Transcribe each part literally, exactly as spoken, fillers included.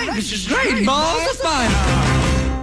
Great balls of fire.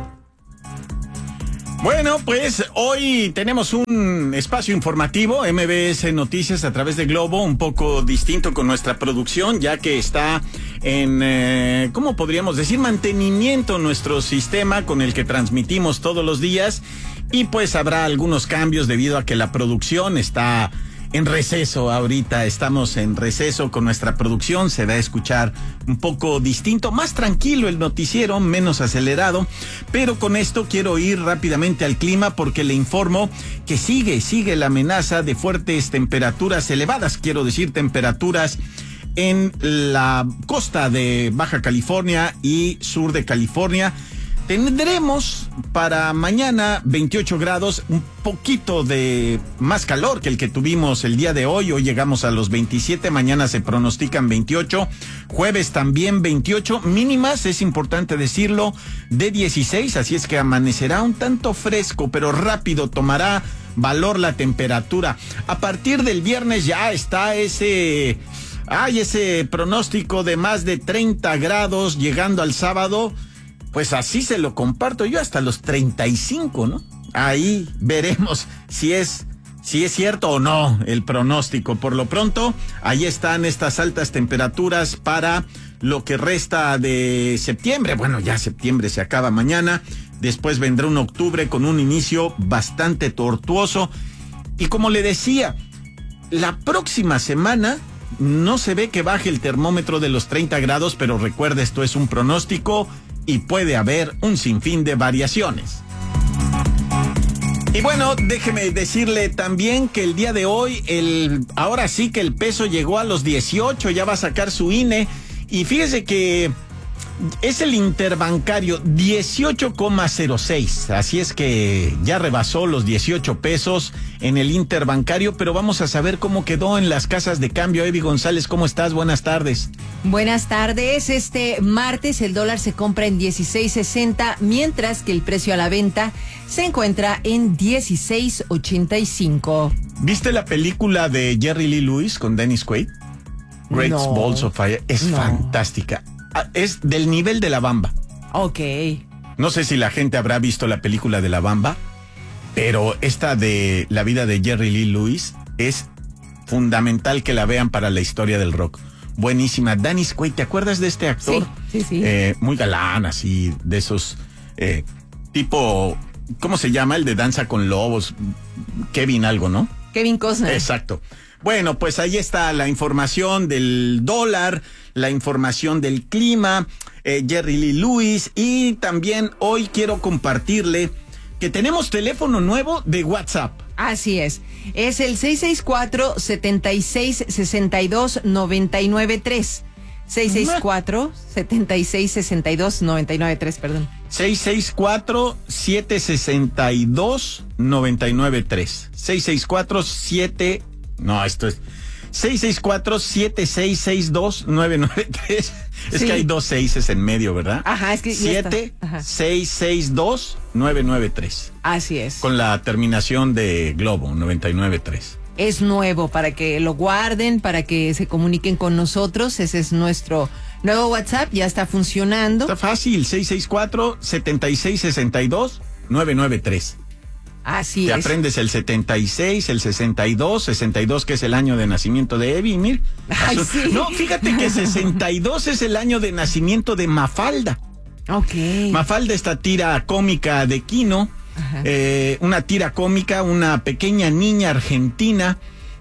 Bueno, pues hoy tenemos un espacio informativo, M B S Noticias a través de Globo, un poco distinto con nuestra producción, ya que está en, eh, ¿cómo podríamos decir? Mantenimiento nuestro sistema con el que transmitimos todos los días, y pues habrá algunos cambios debido a que la producción está en receso. Ahorita estamos en receso con nuestra producción, se va a escuchar un poco distinto, más tranquilo el noticiero, menos acelerado, pero con esto quiero ir rápidamente al clima porque le informo que sigue, sigue la amenaza de fuertes temperaturas elevadas, quiero decir temperaturas en la costa de Baja California y sur de California. Tendremos para mañana veintiocho grados, un poquito de más calor que el que tuvimos el día de hoy. Hoy llegamos a los veintisiete, mañana se pronostican veintiocho, jueves también veintiocho, mínimas, es importante decirlo, de dieciséis, así es que amanecerá un tanto fresco, pero rápido tomará valor la temperatura. A partir del viernes ya está ese, ay, ese pronóstico de más de treinta grados llegando al sábado. Pues así se lo comparto yo hasta los treinta y cinco, ¿no? Ahí veremos si es, si es cierto o no el pronóstico. Por lo pronto, ahí están estas altas temperaturas para lo que resta de septiembre. Bueno, ya septiembre se acaba mañana. Después vendrá un octubre con un inicio bastante tortuoso. Y como le decía, la próxima semana no se ve que baje el termómetro de los treinta grados, pero recuerde, esto es un pronóstico y puede haber un sinfín de variaciones. Y bueno, déjeme decirle también que el día de hoy, el, ahora sí que el peso llegó a los dieciocho, ya va a sacar su I N E, y fíjese que es el interbancario dieciocho coma cero seis, así es que ya rebasó los dieciocho pesos en el interbancario, pero vamos a saber cómo quedó en las casas de cambio. Evi González, ¿cómo estás? Buenas tardes. Buenas tardes. Este martes el dólar se compra en dieciséis sesenta, mientras que el precio a la venta se encuentra en dieciséis ochenta y cinco. ¿Viste la película de Jerry Lee Lewis con Dennis Quaid? Great No. Balls of Fire. Es No. fantástica. Es del nivel de La Bamba. Ok. No sé si la gente habrá visto la película de La Bamba, pero esta de la vida de Jerry Lee Lewis es fundamental que la vean para la historia del rock. Buenísima. Dennis Quaid, ¿te acuerdas de este actor? Sí, sí, sí. Eh, muy galán, así, de esos, eh, tipo, ¿cómo se llama? El de Danza con Lobos, Kevin algo, ¿no? Kevin Costner. Exacto. Bueno, pues ahí está la información del dólar, la información del clima, eh, Jerry Lee Lewis, y también hoy quiero compartirle que tenemos teléfono nuevo de WhatsApp. Así es. Es el seis seis cuatro, siete seis seis dos, nueve nueve tres. seis seis cuatro, siete seis seis dos, nueve nueve tres, perdón. seis seis cuatro, siete seis dos, nueve nueve tres. seis seis cuatro, siete... No, esto es... seis seis cuatro, siete seis seis dos, nueve nueve tres. Es Sí. que hay dos seises en medio, ¿verdad? Ajá, es que ya está. siete Ajá. seis seis dos, nueve nueve tres. Así es. Con la terminación de Globo, noventa y nueve tres. Es nuevo para que lo guarden, para que se comuniquen con nosotros. Ese es nuestro nuevo WhatsApp, ya está funcionando. Está fácil, seis seis cuatro, siete seis seis dos, nueve nueve tres. Así Te es. aprendes el setenta y seis, el sesenta y dos, sesenta y dos que es el año de nacimiento de Evi, mir. Ay, Asu- sí. No, fíjate que sesenta y dos es el año de nacimiento de Mafalda. Ok. Mafalda, esta tira cómica de Quino, eh, una tira cómica, una pequeña niña argentina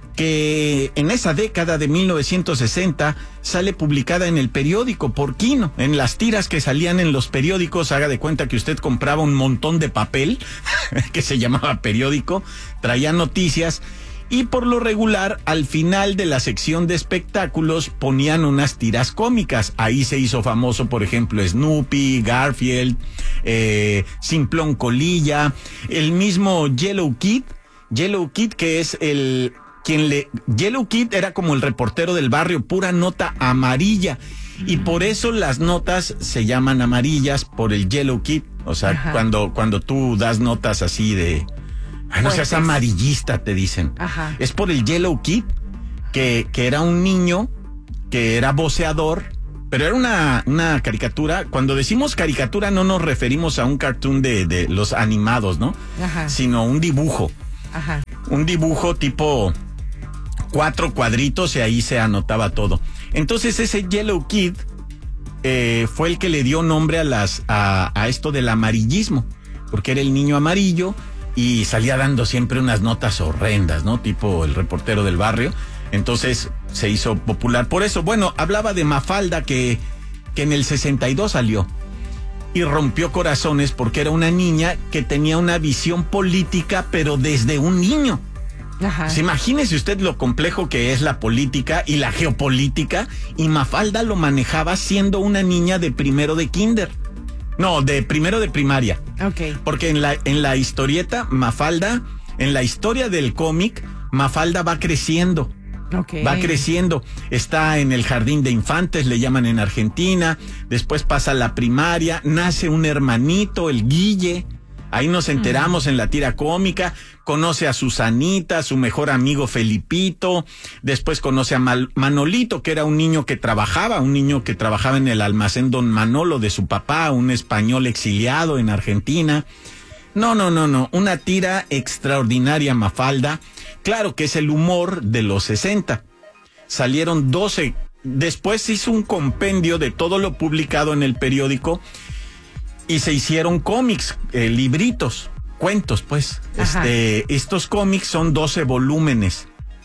que en esa década de mil novecientos sesenta sale publicada en el periódico por Quino, en las tiras que salían en los periódicos. Haga de cuenta que usted compraba un montón de papel que se llamaba periódico, traía noticias, y por lo regular al final de la sección de espectáculos ponían unas tiras cómicas. Ahí se hizo famoso, por ejemplo, Snoopy, Garfield, eh, Simplón Colilla, el mismo Yellow Kid, Yellow Kid que es el... Quien le, Yellow Kid era como el reportero del barrio, pura nota amarilla, y por eso las notas se llaman amarillas, por el Yellow Kid. O sea, Ajá. cuando cuando tú das notas así de, ay, no seas Fuertes. amarillista, te dicen. Ajá. Es por el Yellow Kid, que, que era un niño que era voceador pero era una, una caricatura. Cuando decimos caricatura no nos referimos a un cartoon de, de los animados, ¿no? Ajá. Sino un dibujo. Ajá. Un dibujo tipo cuatro cuadritos y ahí se anotaba todo. Entonces ese Yellow Kid eh, fue el que le dio nombre a, las, a, a esto del amarillismo, porque era el niño amarillo y salía dando siempre unas notas horrendas, ¿no? Tipo el reportero del barrio. Entonces se hizo popular por eso. Bueno, hablaba de Mafalda que, que en el sesenta y dos salió y rompió corazones porque era una niña que tenía una visión política, pero desde un niño. Ajá. Pues imagínese usted lo complejo que es la política y la geopolítica, y Mafalda lo manejaba siendo una niña de primero de kinder. No, de primero de primaria. Ok. Porque en la, en la historieta, Mafalda, en la historia del cómic, Mafalda va creciendo. Okay. Va creciendo, está en el jardín de infantes, le llaman en Argentina, después pasa a la primaria, nace un hermanito, el Guille, ahí nos enteramos mm. en la tira cómica, conoce a Susanita, su mejor amigo Felipito, después conoce a Mal- Manolito, que era un niño que trabajaba, un niño que trabajaba en el almacén Don Manolo de su papá, un español exiliado en Argentina. No, no, no, no, una tira extraordinaria, Mafalda. Claro que es el humor de los sesenta. Salieron doce. Después se hizo un compendio de todo lo publicado en el periódico y se hicieron cómics, eh, libritos, cuentos, pues. Ajá. Este, estos cómics son doce volúmenes.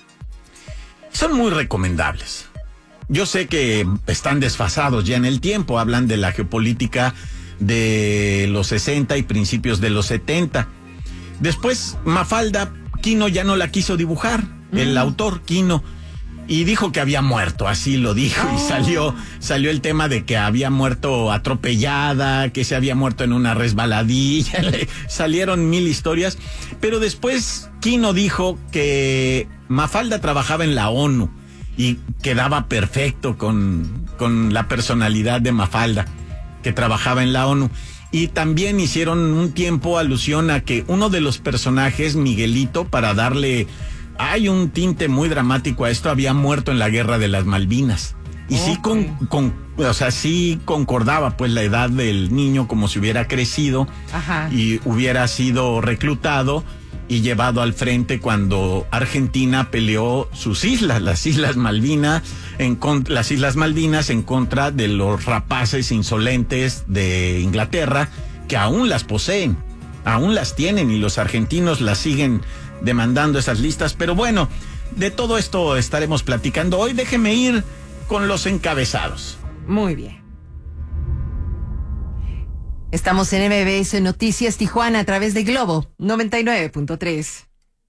Son muy recomendables. Yo sé que están desfasados ya en el tiempo. Hablan de la geopolítica de los sesenta y principios de los setenta. Después, Mafalda, Quino ya no la quiso dibujar, mm. el autor Quino, y dijo que había muerto, así lo dijo, oh. y salió, salió el tema de que había muerto atropellada, que se había muerto en una resbaladilla, le salieron mil historias, pero después Quino dijo que Mafalda trabajaba en la ONU y quedaba perfecto con, con la personalidad de Mafalda, que trabajaba en la ONU. Y también hicieron un tiempo alusión a que uno de los personajes, Miguelito, para darle, hay un tinte muy dramático a esto, había muerto en la guerra de las Malvinas. Y okay. sí, con, con, o sea, sí concordaba pues la edad del niño como si hubiera crecido. Ajá. Y hubiera sido reclutado y llevado al frente cuando Argentina peleó sus islas, las Islas Malvinas, en con, las Islas Malvinas en contra de los rapaces insolentes de Inglaterra, que aún las poseen, aún las tienen, y los argentinos las siguen demandando esas listas. Pero bueno, de todo esto estaremos platicando hoy. Déjeme ir con los encabezados. Muy bien. Estamos en M B S Noticias Tijuana a través de Globo noventa y nueve punto tres.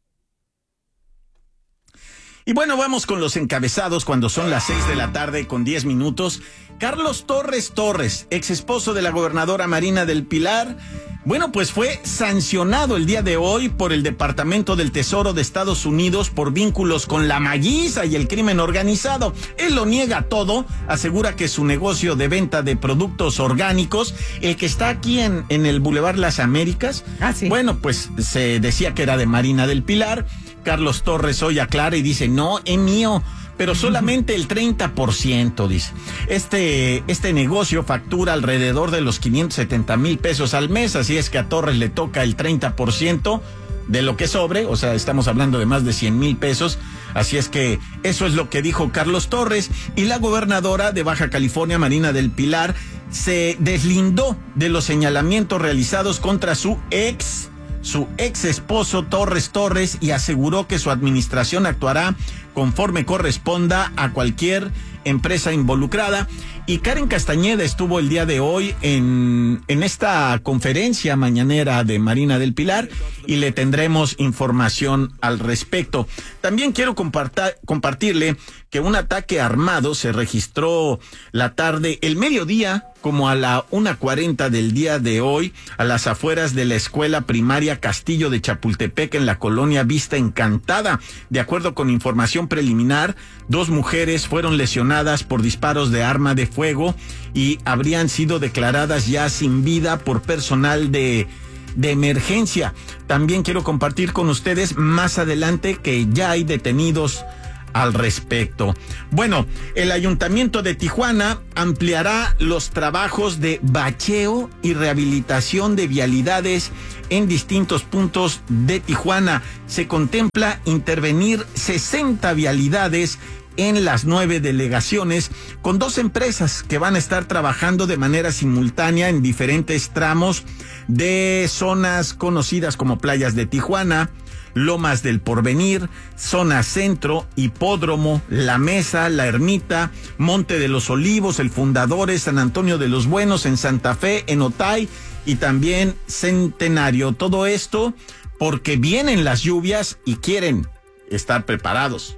Y bueno, vamos con los encabezados cuando son las seis de la tarde con diez minutos. Carlos Torres Torres, ex esposo de la gobernadora Marina del Pilar, bueno, pues fue sancionado el día de hoy por el Departamento del Tesoro de Estados Unidos por vínculos con la maguiza y el crimen organizado. Él lo niega todo, asegura que su negocio de venta de productos orgánicos, el que está aquí en, en el Boulevard Las Américas, ah, sí. bueno, pues se decía que era de Marina del Pilar. Carlos Torres hoy aclara y dice, no, es mío, pero solamente el treinta por ciento, dice. Este, este negocio factura alrededor de los quinientos setenta mil pesos al mes, así es que a Torres le toca el treinta por ciento de lo que sobre, o sea, estamos hablando de más de cien mil pesos, así es que eso es lo que dijo Carlos Torres. Y la gobernadora de Baja California, Marina del Pilar, se deslindó de los señalamientos realizados contra su ex su ex esposo Torres Torres y aseguró que su administración actuará conforme corresponda a cualquier empresa involucrada. Y Karen Castañeda estuvo el día de hoy en, en esta conferencia mañanera de Marina del Pilar y le tendremos información al respecto. También quiero compartir, compartirle que un ataque armado se registró la tarde, el mediodía, como a la una cuarenta del día de hoy, a las afueras de la escuela primaria Castillo de Chapultepec en la colonia Vista Encantada. De acuerdo con información preliminar, dos mujeres fueron lesionadas por disparos de arma de fuego y habrían sido declaradas ya sin vida por personal de, de emergencia. También quiero compartir con ustedes más adelante que ya hay detenidos al respecto. Bueno, el Ayuntamiento de Tijuana ampliará los trabajos de bacheo y rehabilitación de vialidades en distintos puntos de Tijuana. Se contempla intervenir sesenta vialidades en las nueve delegaciones con dos empresas que van a estar trabajando de manera simultánea en diferentes tramos de zonas conocidas como Playas de Tijuana, Lomas del Porvenir, Zona Centro, Hipódromo, La Mesa, La Ermita, Monte de los Olivos, El Fundadores, San Antonio de los Buenos, en Santa Fe, en Otay y también Centenario. Todo esto porque vienen las lluvias y quieren estar preparados.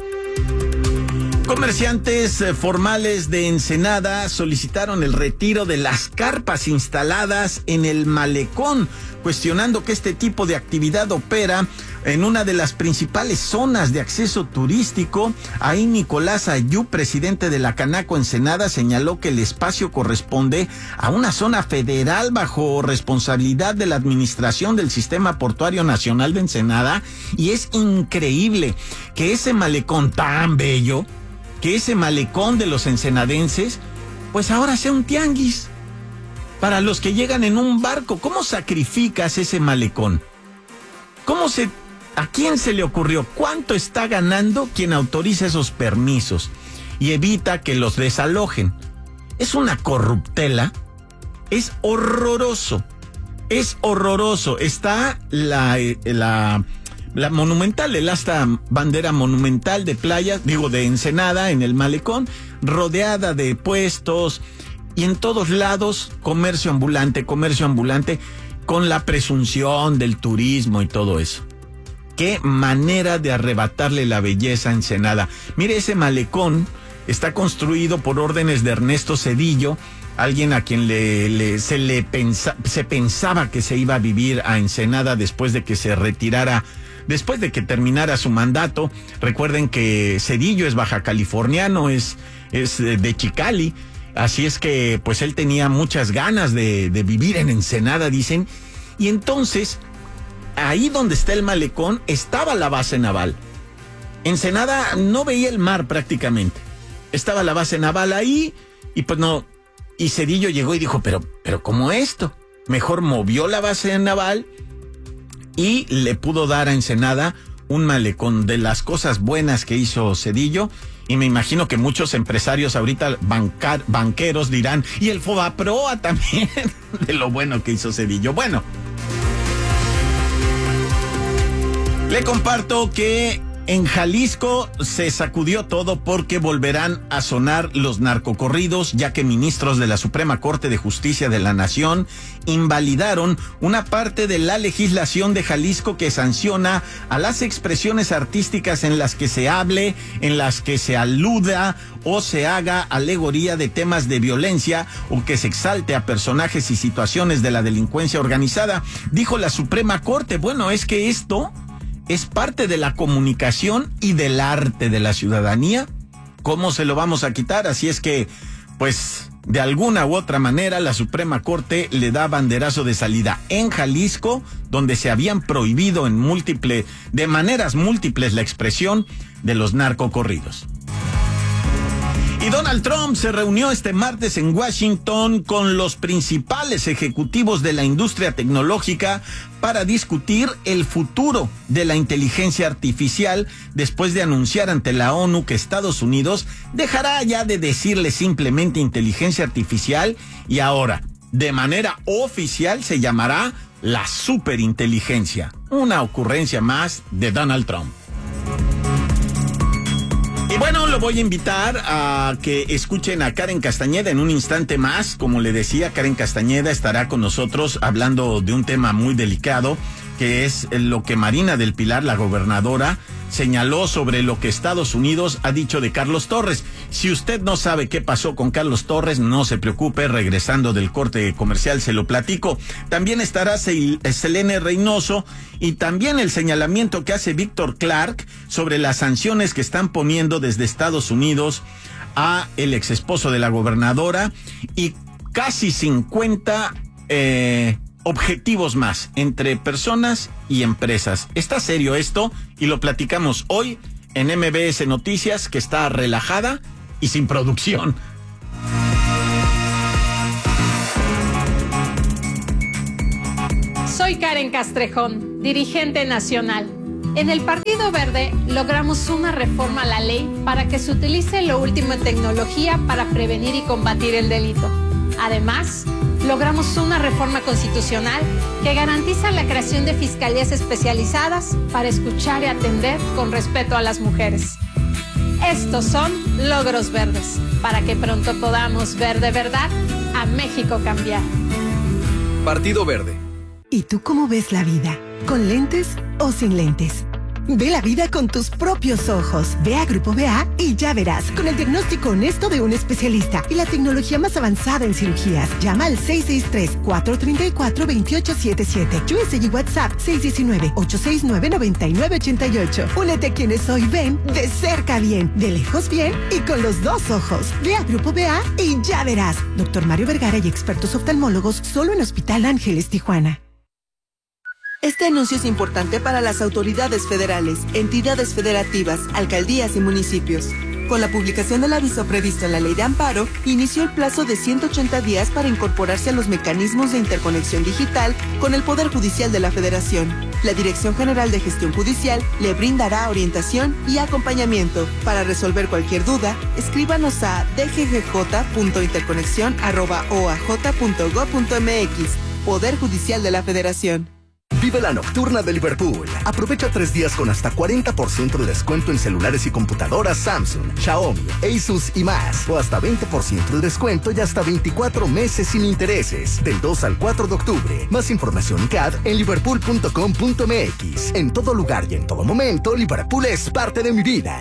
Comerciantes formales de Ensenada solicitaron el retiro de las carpas instaladas en el malecón, cuestionando que este tipo de actividad opera en una de las principales zonas de acceso turístico. Ahí Nicolás Ayú, presidente de la Canaco Ensenada, señaló que el espacio corresponde a una zona federal bajo responsabilidad de la administración del Sistema Portuario Nacional de Ensenada, y es increíble que ese malecón tan bello, que ese malecón de los ensenadenses, pues ahora sea un tianguis para los que llegan en un barco. ¿Cómo sacrificas ese malecón? ¿Cómo se, a quién se le ocurrió? ¿Cuánto está ganando quien autoriza esos permisos y evita que los desalojen? Es una corruptela, es horroroso, es horroroso. Está la, la, la monumental, el asta bandera monumental de playa, digo de Ensenada, en el malecón, rodeada de puestos y en todos lados comercio ambulante, comercio ambulante, con la presunción del turismo y todo eso. Qué manera de arrebatarle la belleza a Ensenada. Mire, ese malecón está construido por órdenes de Ernesto Zedillo, alguien a quien le, le, se le pensa, se pensaba que se iba a vivir a Ensenada después de que se retirara, después de que terminara su mandato. Recuerden que Zedillo es baja californiano, es, es de Chicali, así es que pues él tenía muchas ganas de, de vivir en Ensenada, dicen, y entonces ahí donde está el malecón estaba la base naval. Ensenada no veía el mar prácticamente, estaba la base naval ahí y pues no, y Zedillo llegó y dijo, pero, pero ¿cómo esto? Mejor movió la base naval y le pudo dar a Ensenada un malecón. De las cosas buenas que hizo Zedillo, y me imagino que muchos empresarios ahorita, bancar, banqueros dirán, y el Fobaproa también, de lo bueno que hizo Zedillo. Bueno, le comparto que en Jalisco se sacudió todo porque volverán a sonar los narcocorridos, ya que ministros de la Suprema Corte de Justicia de la Nación invalidaron una parte de la legislación de Jalisco que sanciona a las expresiones artísticas en las que se hable, en las que se aluda o se haga alegoría de temas de violencia o que se exalte a personajes y situaciones de la delincuencia organizada. Dijo la Suprema Corte, bueno, es que esto es parte de la comunicación y del arte de la ciudadanía. ¿Cómo se lo vamos a quitar? Así es que, pues, de alguna u otra manera, la Suprema Corte le da banderazo de salida en Jalisco, donde se habían prohibido en múltiple, de maneras múltiples la expresión de los narcocorridos. Y Donald Trump se reunió este martes en Washington con los principales ejecutivos de la industria tecnológica para discutir el futuro de la inteligencia artificial, después de anunciar ante la ONU que Estados Unidos dejará ya de decirle simplemente inteligencia artificial y ahora, de manera oficial, se llamará la superinteligencia. Una ocurrencia más de Donald Trump. Y bueno, lo voy a invitar a que escuchen a Karen Castañeda en un instante más. Como le decía, Karen Castañeda estará con nosotros hablando de un tema muy delicado, que es lo que Marina del Pilar, la gobernadora, señaló sobre lo que Estados Unidos ha dicho de Carlos Torres. Si usted no sabe qué pasó con Carlos Torres, no se preocupe, regresando del corte comercial se lo platico. También estará Selene Reynoso y también el señalamiento que hace Víctor Clark sobre las sanciones que están poniendo desde Estados Unidos a el ex esposo de la gobernadora y casi cincuenta eh, objetivos más entre personas y empresas. Está serio esto y lo platicamos hoy en M B S Noticias, que está relajada y sin producción. Soy Karen Castrejón, dirigente nacional. En el Partido Verde logramos una reforma a la ley para que se utilice lo último en tecnología para prevenir y combatir el delito. Además, logramos una reforma constitucional que garantiza la creación de fiscalías especializadas para escuchar y atender con respeto a las mujeres. Estos son logros verdes, para que pronto podamos ver de verdad a México cambiar. Partido Verde. ¿Y tú cómo ves la vida? ¿Con lentes o sin lentes? Ve la vida con tus propios ojos. Ve a Grupo B A y ya verás. Con el diagnóstico honesto de un especialista y la tecnología más avanzada en cirugías. Llama al seis seis tres, cuatro tres cuatro, dos ocho siete siete. U S y WhatsApp seis uno nueve, ocho seis nueve, nueve nueve ocho ocho. Únete a quienes hoy ven de cerca bien, de lejos bien y con los dos ojos. Ve a Grupo B A y ya verás. Doctor Mario Vergara y expertos oftalmólogos solo en Hospital Ángeles, Tijuana. Este anuncio es importante para las autoridades federales, entidades federativas, alcaldías y municipios. Con la publicación del aviso previsto en la Ley de Amparo, inició el plazo de ciento ochenta días para incorporarse a los mecanismos de interconexión digital con el Poder Judicial de la Federación. La Dirección General de Gestión Judicial le brindará orientación y acompañamiento. Para resolver cualquier duda, escríbanos a d g g j punto interconexión arroba o a j punto gob punto m x. Poder Judicial de la Federación. Vive la nocturna de Liverpool. Aprovecha tres días con hasta cuarenta por ciento de descuento en celulares y computadoras Samsung, Xiaomi, Asus y más. O hasta veinte por ciento de descuento y hasta veinticuatro meses sin intereses. Del dos al cuatro de octubre. Más información y C A D en liverpool punto com punto m x. En todo lugar y en todo momento, Liverpool es parte de mi vida.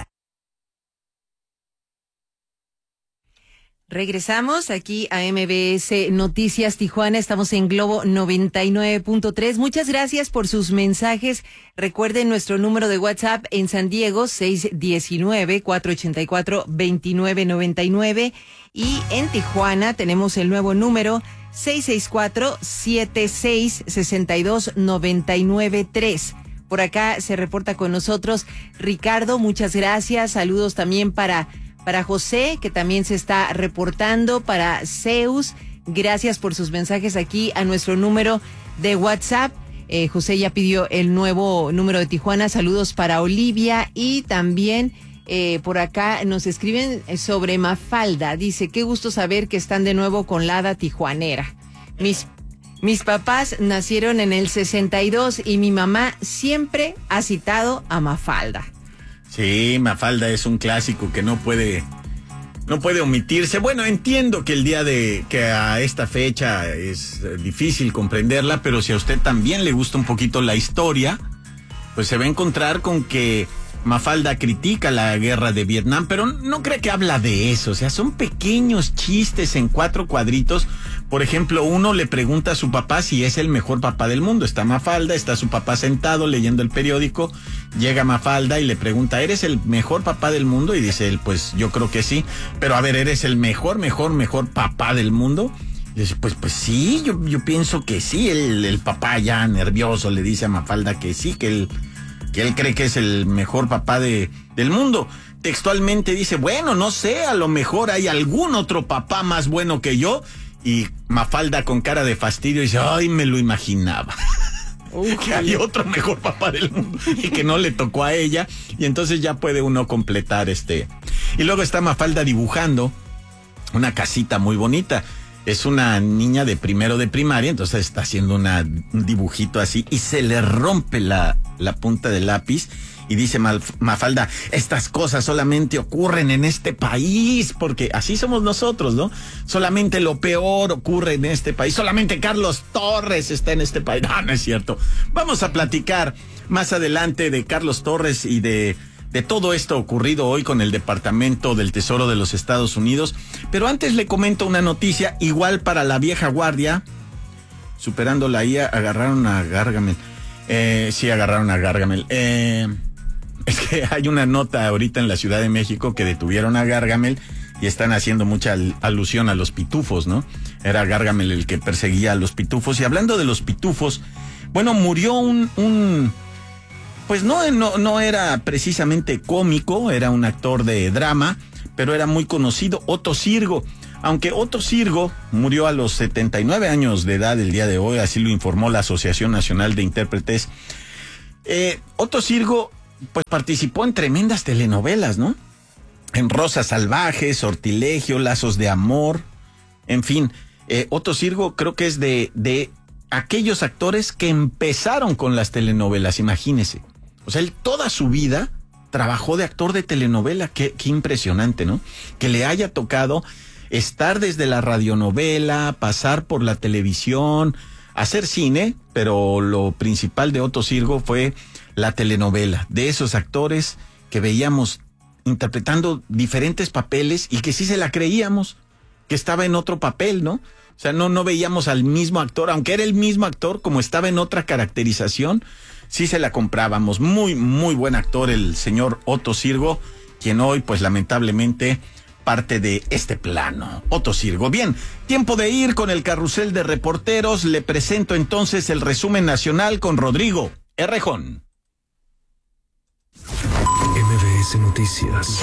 Regresamos aquí a M B S Noticias Tijuana. Estamos en Globo noventa y nueve punto tres. Muchas gracias por sus mensajes. Recuerden nuestro número de WhatsApp en San Diego, seis uno nueve, cuatro ocho cuatro, dos nueve nueve nueve. Y en Tijuana tenemos el nuevo número seis seis cuatro, siete seis seis dos, nueve nueve tres. Por acá se reporta con nosotros Ricardo. Muchas gracias. Saludos también para... Para José, que también se está reportando, para Zeus, gracias por sus mensajes aquí a nuestro número de WhatsApp. Eh, José ya pidió el nuevo número de Tijuana. Saludos para Olivia y también eh, por acá nos escriben sobre Mafalda. Dice, qué gusto saber que están de nuevo con la hada tijuanera. Mis, mis papás nacieron en el sesenta y dos y mi mamá siempre ha citado a Mafalda. Sí, Mafalda es un clásico que no puede, no puede omitirse. Bueno, entiendo que el día de, que a esta fecha es difícil comprenderla, pero si a usted también le gusta un poquito la historia, pues se va a encontrar con que Mafalda critica la guerra de Vietnam, pero no cree que habla de eso. O sea, son pequeños chistes en cuatro cuadritos. Por ejemplo, uno le pregunta a su papá si es el mejor papá del mundo. Está Mafalda, está su papá sentado leyendo el periódico. Llega Mafalda y le pregunta, ¿eres el mejor papá del mundo? Y dice él, pues yo creo que sí. Pero a ver, ¿eres el mejor, mejor, mejor papá del mundo? Y dice, pues, pues sí, yo, yo pienso que sí. El, el papá ya nervioso le dice a Mafalda que sí, que él... que él cree que es el mejor papá de, del mundo. Textualmente dice, bueno, no sé, a lo mejor hay algún otro papá más bueno que yo. Y Mafalda con cara de fastidio dice, ay, me lo imaginaba. Uh, que hay otro mejor papá del mundo y que no le tocó a ella. Y entonces ya puede uno completar este. Y luego está Mafalda dibujando una casita muy bonita. Es una niña de primero de primaria, entonces está haciendo una, un dibujito así y se le rompe la, la punta del lápiz y dice Mafalda, estas cosas solamente ocurren en este país, porque así somos nosotros, ¿no? Solamente lo peor ocurre en este país, solamente Carlos Torres está en este país. No, no es cierto. Vamos a platicar más adelante de Carlos Torres y de... de todo esto ocurrido hoy con el Departamento del Tesoro de los Estados Unidos. Pero antes le comento una noticia, igual para la vieja guardia, superando la I A, agarraron a Gargamel. Eh, sí, agarraron a Gargamel. Eh, es que hay una nota ahorita en la Ciudad de México que detuvieron a Gargamel y están haciendo mucha al- alusión a los pitufos, ¿no? Era Gargamel el que perseguía a los pitufos. Y hablando de los pitufos, bueno, murió un... un pues no, no, no era precisamente cómico, era un actor de drama, pero era muy conocido, Otto Sirgo. Aunque Otto Sirgo murió a los setenta y nueve años de edad el día de hoy, así lo informó la Asociación Nacional de Intérpretes, eh, Otto Sirgo pues participó en tremendas telenovelas, ¿no? En Rosas Salvajes, Sortilegio, Lazos de Amor, en fin. Eh, Otto Sirgo creo que es de, de aquellos actores que empezaron con las telenovelas, imagínese. O sea, él toda su vida trabajó de actor de telenovela, qué, qué impresionante, ¿no? Que le haya tocado estar desde la radionovela, pasar por la televisión, hacer cine, pero lo principal de Otto Sirgo fue la telenovela, de esos actores que veíamos interpretando diferentes papeles y que sí se la creíamos, que estaba en otro papel, ¿no? O sea, no, no veíamos al mismo actor, aunque era el mismo actor, como estaba en otra caracterización, sí se la comprábamos. Muy, muy buen actor el señor Otto Sirgo, quien hoy, pues lamentablemente, parte de este plano. Otto Sirgo. Bien, tiempo de ir con el carrusel de reporteros. Le presento entonces el resumen nacional con Rodrigo Errejón. M V S Noticias.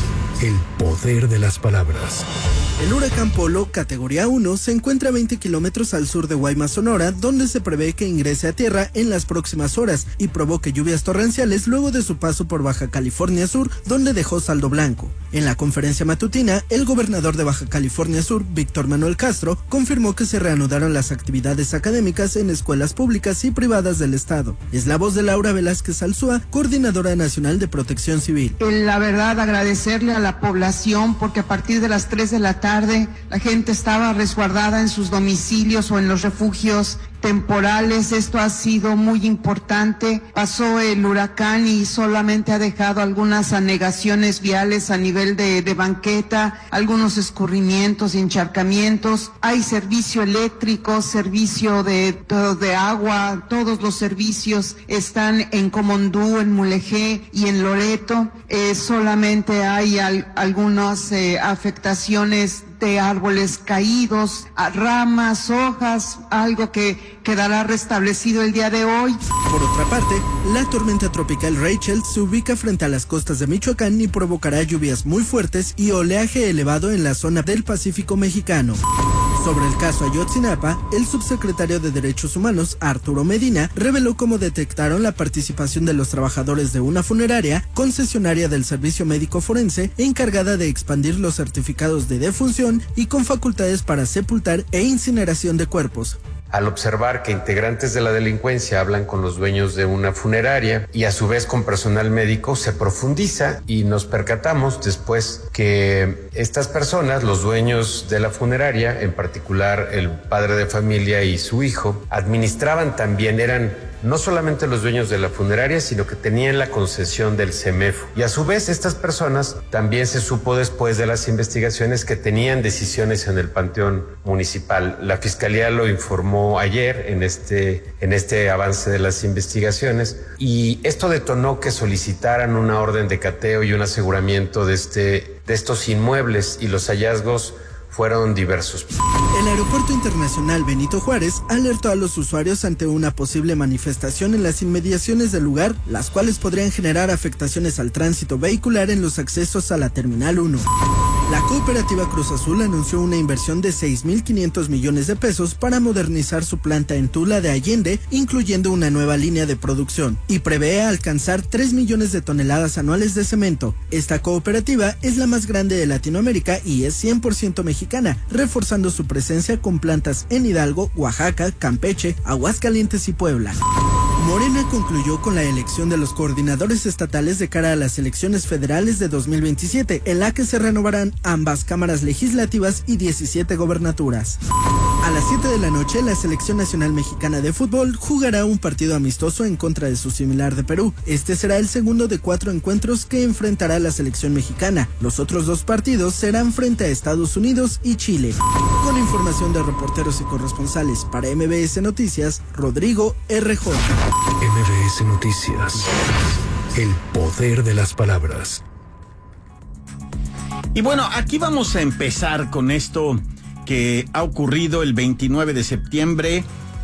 El poder de las palabras. El huracán Polo, categoría uno, se encuentra a veinte kilómetros al sur de Guaymas, Sonora, donde se prevé que ingrese a tierra en las próximas horas y provoque lluvias torrenciales luego de su paso por Baja California Sur, donde dejó saldo blanco. En la conferencia matutina, el gobernador de Baja California Sur, Víctor Manuel Castro, confirmó que se reanudaron las actividades académicas en escuelas públicas y privadas del estado. Es la voz de Laura Velázquez Alzúa, coordinadora nacional de Protección Civil. La verdad, agradecerle a la población porque a partir de las tres de la tarde tarde, la gente estaba resguardada en sus domicilios o en los refugios temporales. Esto ha sido muy importante. Pasó el huracán y solamente ha dejado algunas anegaciones viales a nivel de, de banqueta, algunos escurrimientos y encharcamientos. Hay servicio eléctrico, servicio de, de agua, todos los servicios están en Comondú, en Mulegé y en Loreto. Eh, solamente hay al, algunas eh, afectaciones de árboles caídos, ramas, hojas, algo que quedará restablecido el día de hoy. Por otra parte, la tormenta tropical Rachel se ubica frente a las costas de Michoacán y provocará lluvias muy fuertes y oleaje elevado en la zona del Pacífico mexicano. Sobre el caso Ayotzinapa, el subsecretario de Derechos Humanos, Arturo Medina, reveló cómo detectaron la participación de los trabajadores de una funeraria, concesionaria del servicio médico forense, encargada de expandir los certificados de defunción y con facultades para sepultar e incineración de cuerpos. Al observar que integrantes de la delincuencia hablan con los dueños de una funeraria y a su vez con personal médico, se profundiza y nos percatamos después que estas personas, los dueños de la funeraria, en particular el padre de familia y su hijo, administraban también, eran no solamente los dueños de la funeraria, sino que tenían la concesión del CEMEFO. Y a su vez, estas personas también se supo después de las investigaciones que tenían decisiones en el panteón municipal. La Fiscalía lo informó ayer en este, en este avance de las investigaciones, y esto detonó que solicitaran una orden de cateo y un aseguramiento de, este, de estos inmuebles, y los hallazgos fueron diversos. El Aeropuerto Internacional Benito Juárez alertó a los usuarios ante una posible manifestación en las inmediaciones del lugar, las cuales podrían generar afectaciones al tránsito vehicular en los accesos a la Terminal uno. La cooperativa Cruz Azul anunció una inversión de seis mil quinientos millones de pesos para modernizar su planta en Tula de Allende, incluyendo una nueva línea de producción, y prevé alcanzar tres millones de toneladas anuales de cemento. Esta cooperativa es la más grande de Latinoamérica y es cien por ciento mexicana, reforzando su presencia con plantas en Hidalgo, Oaxaca, Campeche, Aguascalientes y Puebla. Morena concluyó con la elección de los coordinadores estatales de cara a las elecciones federales de dos mil veintisiete, en la que se renovarán ambas cámaras legislativas y diecisiete gobernaturas. A las siete de la noche, la Selección Nacional Mexicana de Fútbol jugará un partido amistoso en contra de su similar de Perú. Este será el segundo de cuatro encuentros que enfrentará la selección mexicana. Los otros dos partidos serán frente a Estados Unidos y Chile. Con información de reporteros y corresponsales para M B S Noticias, Rodrigo Errejón. M B S Noticias. El poder de las palabras. Y bueno, aquí vamos a empezar con esto que ha ocurrido el veintinueve de septiembre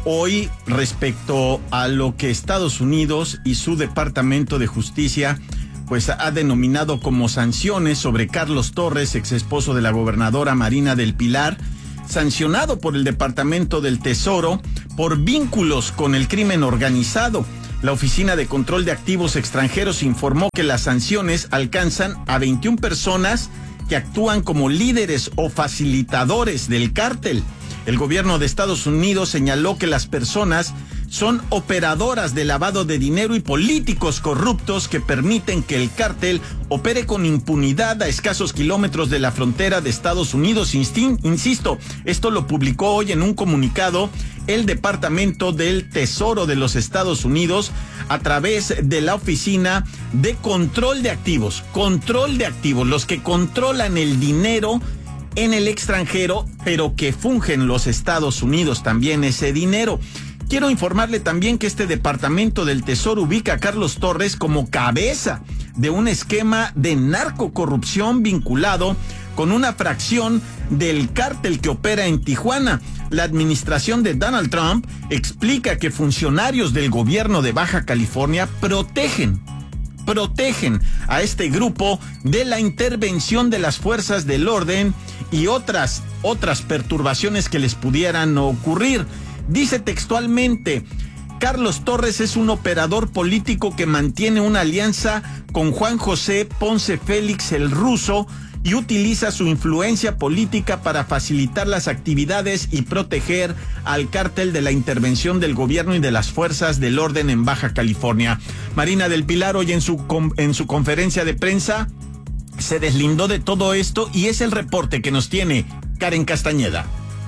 hoy respecto a lo que Estados Unidos y su Departamento de Justicia pues ha denominado como sanciones sobre Carlos Torres, ex esposo de la gobernadora Marina del Pilar, sancionado por el Departamento del Tesoro por vínculos con el crimen organizado. La Oficina de Control de Activos Extranjeros informó que las sanciones alcanzan a veintiuna personas que actúan como líderes o facilitadores del cártel. El gobierno de Estados Unidos señaló que las personas son operadoras de lavado de dinero y políticos corruptos que permiten que el cártel opere con impunidad a escasos kilómetros de la frontera de Estados Unidos. Insisto, esto lo publicó hoy en un comunicado el Departamento del Tesoro de los Estados Unidos a través de la Oficina de Control de Activos. Control de activos, los que controlan el dinero en el extranjero, pero que fungen los Estados Unidos también ese dinero. Quiero informarle también que este Departamento del Tesoro ubica a Carlos Torres como cabeza de un esquema de narcocorrupción vinculado con una fracción del cártel que opera en Tijuana. La administración de Donald Trump explica que funcionarios del gobierno de Baja California protegen, protegen a este grupo de la intervención de las fuerzas del orden y otras, otras perturbaciones que les pudieran ocurrir. Dice textualmente: Carlos Torres es un operador político que mantiene una alianza con Juan José Ponce Félix el Ruso y utiliza su influencia política para facilitar las actividades y proteger al cártel de la intervención del gobierno y de las fuerzas del orden en Baja California. Marina del Pilar hoy en su, en su conferencia de prensa se deslindó de todo esto y es el reporte que nos tiene Karen Castañeda.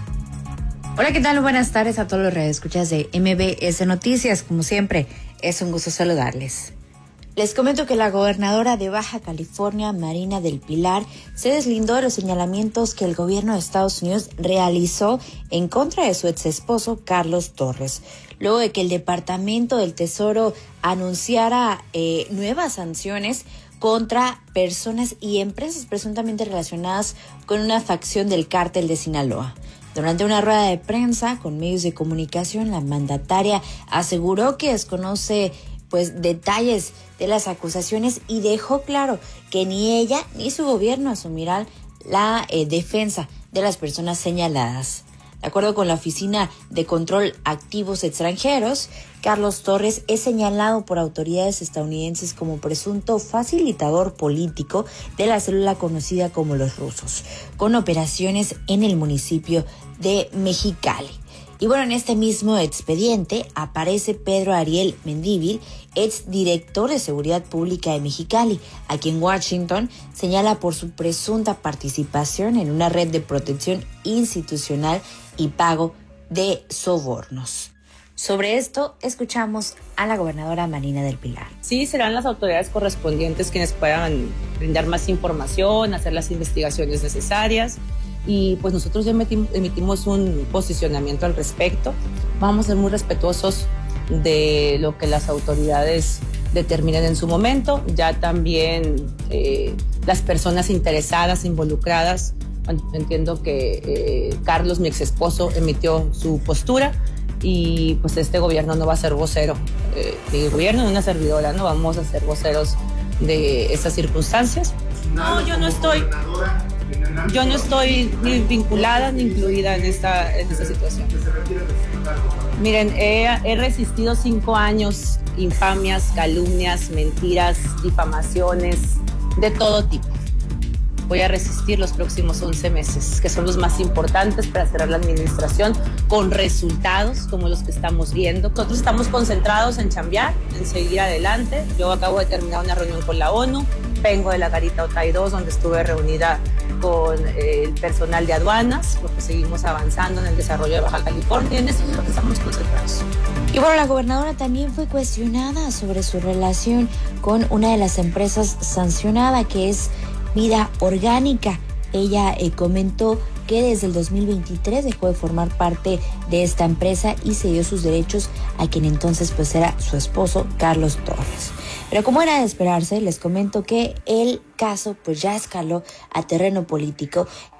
Hola, ¿qué tal? Buenas tardes a todos los radioescuchas de M B S Noticias. Como siempre, es un gusto saludarles. Les comento que la gobernadora de Baja California, Marina del Pilar, se deslindó de los señalamientos que el gobierno de Estados Unidos realizó en contra de su ex esposo, Carlos Torres, luego de que el Departamento del Tesoro anunciara eh, nuevas sanciones contra personas y empresas presuntamente relacionadas con una facción del cártel de Sinaloa. Durante una rueda de prensa con medios de comunicación, la mandataria aseguró que desconoce pues detalles de las acusaciones y dejó claro que ni ella ni su gobierno asumirán la eh, defensa de las personas señaladas. De acuerdo con la Oficina de Control Activos Extranjeros, Carlos Torres es señalado por autoridades estadounidenses como presunto facilitador político de la célula conocida como los Rusos, con operaciones en el municipio de Mexicali. Y bueno, en este mismo expediente aparece Pedro Ariel Mendívil, ex director de Seguridad Pública de Mexicali, a quien Washington señala por su presunta participación en una red de protección institucional y pago de sobornos. Sobre esto, escuchamos a la gobernadora Marina del Pilar. Sí, serán las autoridades correspondientes quienes puedan brindar más información, hacer las investigaciones necesarias. Y pues nosotros ya emitimos un posicionamiento al respecto. Vamos a ser muy respetuosos de lo que las autoridades determinen en su momento. Ya también eh, las personas interesadas, involucradas, entiendo que eh, Carlos, mi ex esposo, emitió su postura y pues este gobierno no va a ser vocero, eh, ni el gobierno ni una servidora, no vamos a ser voceros de estas circunstancias. No, yo no estoy... Yo no estoy ni vinculada ni incluida en esta, en esta situación. Miren, he, he resistido cinco años, infamias, calumnias, mentiras, difamaciones, de todo tipo. Voy a resistir los próximos once meses, que son los más importantes para cerrar la administración con resultados como los que estamos viendo. Nosotros estamos concentrados en chambear, en seguir adelante. Yo acabo de terminar una reunión con la ONU, vengo de la Garita Otay dos, donde estuve reunida con eh, el personal de aduanas, porque seguimos avanzando en el desarrollo de Baja California, y en eso es lo que estamos concentrados. Y bueno, la gobernadora también fue cuestionada sobre su relación con una de las empresas sancionada, que es Vida Orgánica. Ella eh, comentó que desde el dos mil veintitrés dejó de formar parte de esta empresa y cedió sus derechos a quien entonces pues era su esposo, Carlos Torres. Pero como era de esperarse, les comento que el caso pues ya escaló a terreno político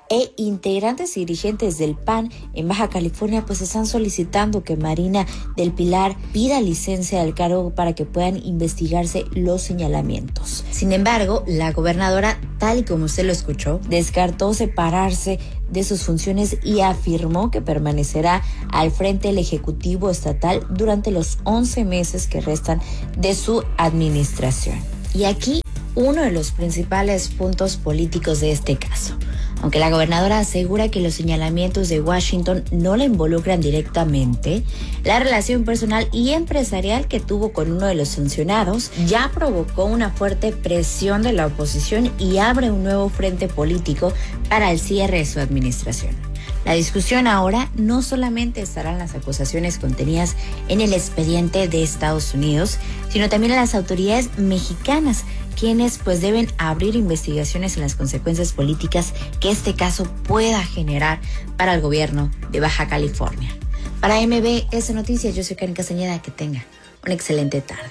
e integrantes y dirigentes del P A N en Baja California pues están solicitando que Marina del Pilar pida licencia del cargo para que puedan investigarse los señalamientos. Sin embargo, la gobernadora, tal y como usted lo escuchó, descartó separarse de sus funciones y afirmó que permanecerá al frente del Ejecutivo Estatal durante los once meses que restan de su administración. Y aquí uno de los principales puntos políticos de este caso. Aunque la gobernadora asegura que los señalamientos de Washington no la involucran directamente, la relación personal y empresarial que tuvo con uno de los sancionados ya provocó una fuerte presión de la oposición y abre un nuevo frente político para el cierre de su administración. La discusión ahora no solamente estarán las acusaciones contenidas en el expediente de Estados Unidos, sino también a las autoridades mexicanas, quienes pues deben abrir investigaciones en las consecuencias políticas que este caso pueda generar para el gobierno de Baja California. Para M B S Noticias, yo soy Karen Castañeda. Que tenga una excelente tarde.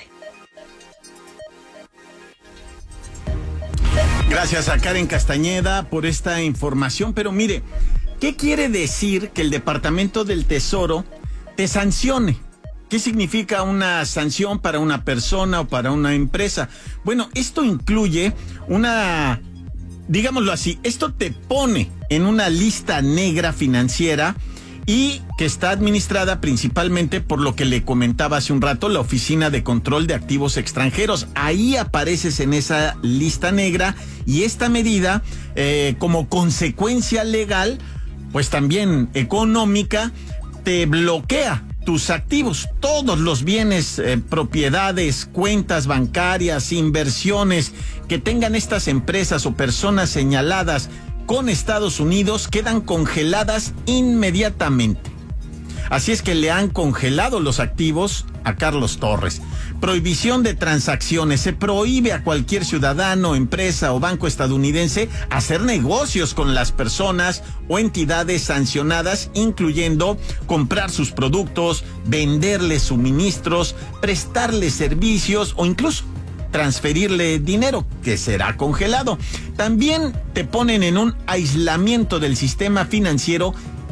Gracias a Karen Castañeda por esta información, pero mire, ¿qué quiere decir que el Departamento del Tesoro te sancione? ¿Qué significa una sanción para una persona o para una empresa? Bueno, esto incluye una, digámoslo así, esto te pone en una lista negra financiera y que está administrada principalmente por lo que le comentaba hace un rato, la Oficina de Control de Activos Extranjeros. Ahí apareces en esa lista negra y esta medida, eh, como consecuencia legal, pues también económica, te bloquea tus activos, todos los bienes, eh, propiedades, cuentas bancarias, inversiones que tengan estas empresas o personas señaladas con Estados Unidos quedan congeladas inmediatamente. Así es que le han congelado los activos a Carlos Torres. Prohibición de transacciones. Se prohíbe a cualquier ciudadano, empresa o banco estadounidense hacer negocios con las personas o entidades sancionadas, incluyendo comprar sus productos, venderles suministros, prestarles servicios o incluso transferirle dinero, que será congelado. También te ponen en un aislamiento del sistema financiero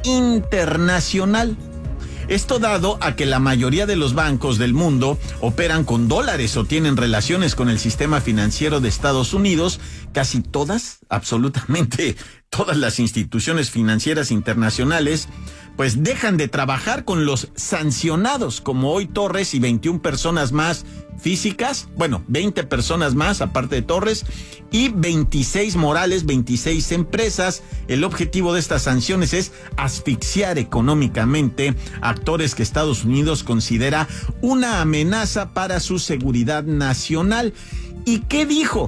internacional. Esto dado a que la mayoría de los bancos del mundo operan con dólares o tienen relaciones con el sistema financiero de Estados Unidos. Casi todas, absolutamente todas las instituciones financieras internacionales, pues dejan de trabajar con los sancionados, como hoy Torres y veintiuna personas más físicas, bueno, veinte personas más aparte de Torres y veintiséis morales, veintiséis empresas. El objetivo de estas sanciones es asfixiar económicamente a actores que Estados Unidos considera una amenaza para su seguridad nacional. ¿Y qué dijo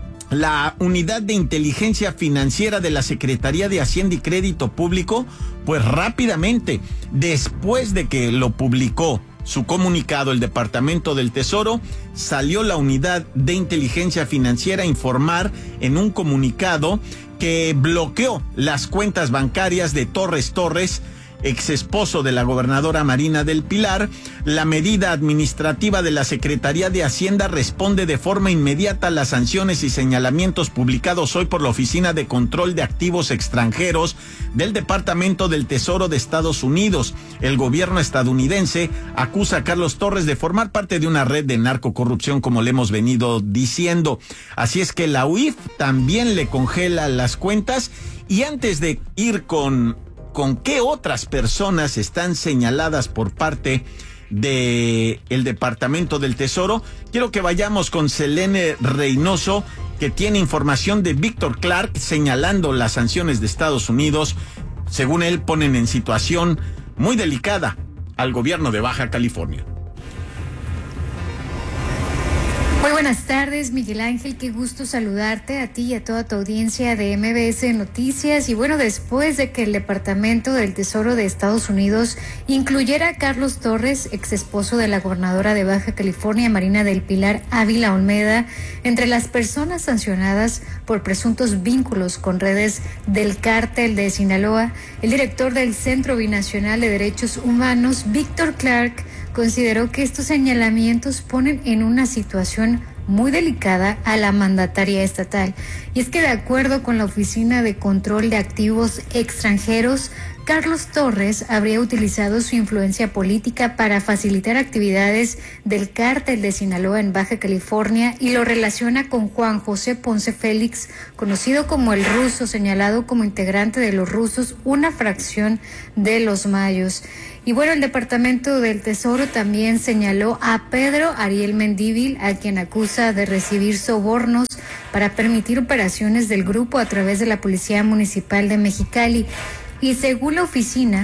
la Unidad de Inteligencia Financiera de la Secretaría de Hacienda y Crédito Público? Pues rápidamente, después de que lo publicó su comunicado el Departamento del Tesoro, salió la Unidad de Inteligencia Financiera a informar en un comunicado que bloqueó las cuentas bancarias de Torres Torres, ex esposo de la gobernadora Marina del Pilar. La medida administrativa de la Secretaría de Hacienda responde de forma inmediata a las sanciones y señalamientos publicados hoy por la Oficina de Control de Activos Extranjeros del Departamento del Tesoro de Estados Unidos. El gobierno estadounidense acusa a Carlos Torres de formar parte de una red de narcocorrupción, como le hemos venido diciendo. Así es que la U I F también le congela las cuentas. Y antes de ir con ¿Con qué otras personas están señaladas por parte de el Departamento del Tesoro? Quiero que vayamos con Selene Reynoso, que tiene información de Víctor Clark señalando las sanciones de Estados Unidos. Según él, ponen en situación muy delicada al gobierno de Baja California. Muy buenas tardes, Miguel Ángel, qué gusto saludarte a ti y a toda tu audiencia de M B S Noticias. Y bueno, después de que el Departamento del Tesoro de Estados Unidos incluyera a Carlos Torres, ex esposo de la gobernadora de Baja California, Marina del Pilar Ávila Olmeda, entre las personas sancionadas por presuntos vínculos con redes del cártel de Sinaloa, el director del Centro Binacional de Derechos Humanos, Víctor Clark, consideró que estos señalamientos ponen en una situación muy delicada a la mandataria estatal. Y es que de acuerdo con la Oficina de Control de Activos Extranjeros, Carlos Torres habría utilizado su influencia política para facilitar actividades del cártel de Sinaloa en Baja California y lo relaciona con Juan José Ponce Félix, conocido como el Ruso, señalado como integrante de los Rusos, una fracción de los Mayos. Y bueno, el Departamento del Tesoro también señaló a Pedro Ariel Mendívil, a quien acusa de recibir sobornos para permitir operaciones del grupo a través de la Policía Municipal de Mexicali. Y según la oficina,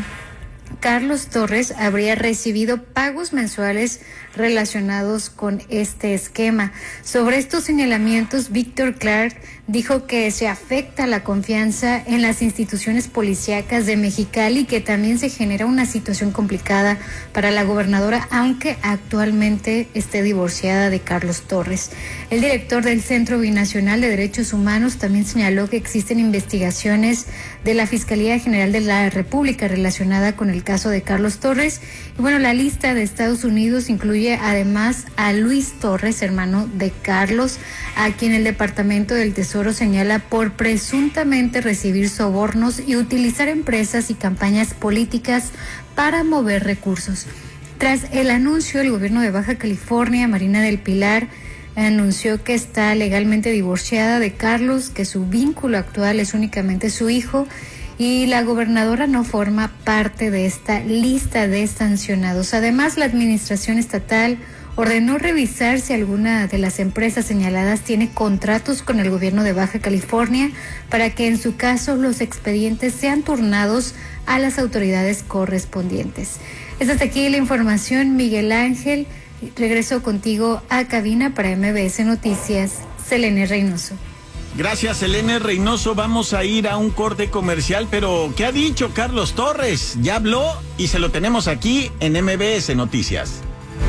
Carlos Torres habría recibido pagos mensuales relacionados con este esquema. Sobre estos señalamientos, Víctor Clark dijo que se afecta la confianza en las instituciones policíacas de Mexicali, que también se genera una situación complicada para la gobernadora, aunque actualmente esté divorciada de Carlos Torres. El director del Centro Binacional de Derechos Humanos también señaló que existen investigaciones de la Fiscalía General de la República relacionada con el caso de Carlos Torres. Y bueno, la lista de Estados Unidos incluye además a Luis Torres, hermano de Carlos, a quien el Departamento del Tesoro señala por presuntamente recibir sobornos y utilizar empresas y campañas políticas para mover recursos. Tras el anuncio, el gobierno de Baja California, Marina del Pilar, anunció que está legalmente divorciada de Carlos, que su vínculo actual es únicamente su hijo, y la gobernadora no forma parte de esta lista de sancionados. Además, la administración estatal ordenó revisar si alguna de las empresas señaladas tiene contratos con el gobierno de Baja California para que en su caso los expedientes sean turnados a las autoridades correspondientes. Es hasta aquí la información, Miguel Ángel. Regreso contigo a cabina para M B S Noticias, Selene Reynoso. Gracias, Selene Reynoso. Vamos a ir a un corte comercial, pero ¿qué ha dicho Carlos Torres? Ya habló y se lo tenemos aquí en M B S Noticias.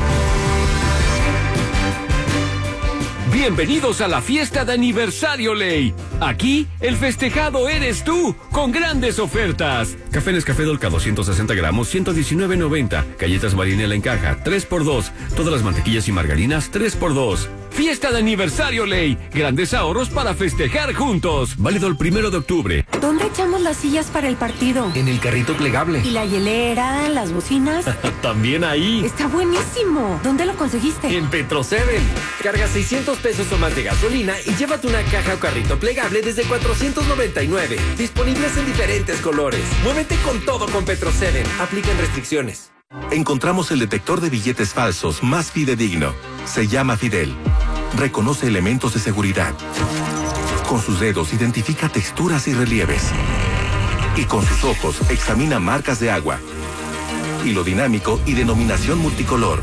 Bienvenidos a la fiesta de aniversario Ley. Aquí, el festejado eres tú, con grandes ofertas. Café Nescafé Dolca doscientos sesenta gramos, ciento diecinueve noventa. Galletas Marinela en caja, tres por dos. Todas las mantequillas y margarinas, tres por dos. Fiesta de aniversario Ley. Grandes ahorros para festejar juntos. Válido el primero de octubre. ¿Dónde echamos las sillas para el partido? En el carrito plegable. ¿Y la hielera, las bocinas? También ahí. Está buenísimo. ¿Dónde lo conseguiste? En Petro Seven. Carga seiscientos pesos o más de gasolina y llévate una caja o carrito plegable desde cuatrocientos noventa y nueve. Disponibles en diferentes colores. Muévete con todo con Petro Seven. Aplican restricciones. Encontramos el detector de billetes falsos más fidedigno. Se llama Fidel. Reconoce elementos de seguridad. Con sus dedos identifica texturas y relieves. Y con sus ojos examina marcas de agua. Hilo dinámico y denominación multicolor.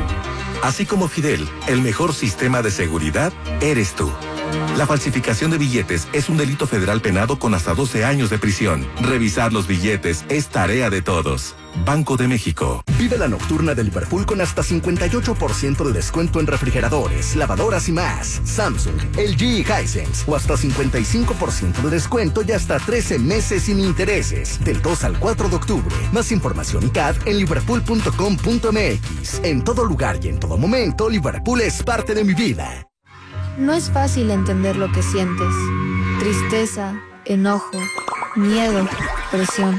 Así como Fidel, el mejor sistema de seguridad eres tú. La falsificación de billetes es un delito federal penado con hasta doce años de prisión. Revisar los billetes es tarea de todos. Banco de México. Vive la nocturna de Liverpool con hasta cincuenta y ocho por ciento de descuento en refrigeradores, lavadoras y más. Samsung, L G y Hisense. O hasta cincuenta y cinco por ciento de descuento y hasta trece meses sin intereses. Del dos al cuatro de octubre. Más información y C A D en liverpool punto com punto m x. En todo lugar y en todo momento, Liverpool es parte de mi vida. No es fácil entender lo que sientes. Tristeza, enojo, miedo, presión.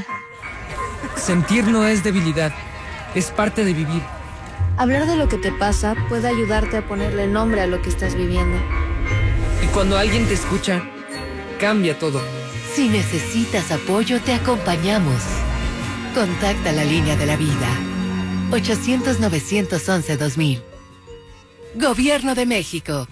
Sentir no es debilidad, es parte de vivir. Hablar de lo que te pasa puede ayudarte a ponerle nombre a lo que estás viviendo. Y cuando alguien te escucha, cambia todo. Si necesitas apoyo, te acompañamos. Contacta la línea de la vida. ochocientos, novecientos once, dos mil. Gobierno de México.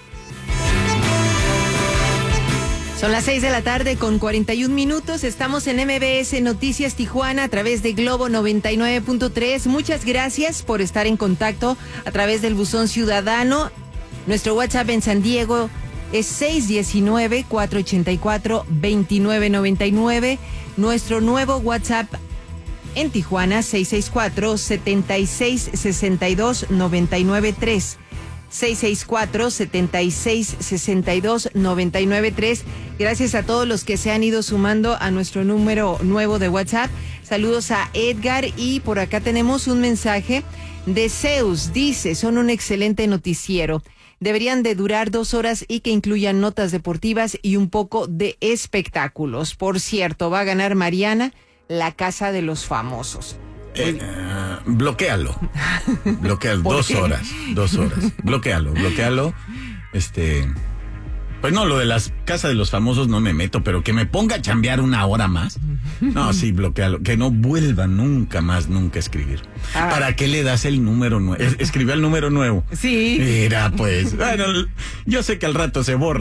Son las seis de la tarde con cuarenta y un minutos. Estamos en M B S Noticias Tijuana a través de Globo noventa y nueve punto tres. Muchas gracias por estar en contacto a través del buzón ciudadano. Nuestro WhatsApp en San Diego es seis uno nueve, cuatro ocho cuatro, dos nueve nueve nueve. Nuestro nuevo WhatsApp en Tijuana, seis seis cuatro, siete seis, seis dos, nueve nueve tres. seis seis cuatro, siete seis, seis dos, nueve nueve tres. Gracias a todos los que se han ido sumando a nuestro número nuevo de WhatsApp. Saludos a Edgar y por acá tenemos un mensaje de Zeus. Dice, son un excelente noticiero. Deberían de durar dos horas y que incluyan notas deportivas y un poco de espectáculos. Por cierto, va a ganar Mariana, la casa de los famosos. Eh, uh, bloquéalo. Bloquéalo. Dos qué? horas. Dos horas. Bloquéalo, bloquéalo. Este. Pues no, lo de las casas de los famosos no me meto, pero que me ponga a chambear una hora más. No, sí, bloquealo. Que no vuelva nunca más, nunca a escribir. Ah. ¿Para qué le das el número nuevo? Escribió el número nuevo. Sí. Mira, pues. Bueno, yo sé que al rato se borra.